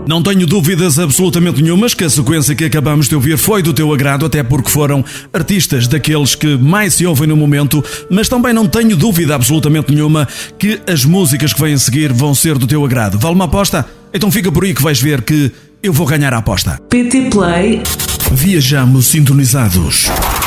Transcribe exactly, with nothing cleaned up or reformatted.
Não tenho dúvidas absolutamente nenhumas que a sequência que acabamos de ouvir foi do teu agrado, até porque foram artistas daqueles que mais se ouvem no momento, mas também não tenho dúvida absolutamente nenhuma que as músicas que vêm a seguir vão ser do teu agrado. Vale uma aposta? Então fica por aí que vais ver que eu vou ganhar a aposta. P T Play. Viajamos sintonizados.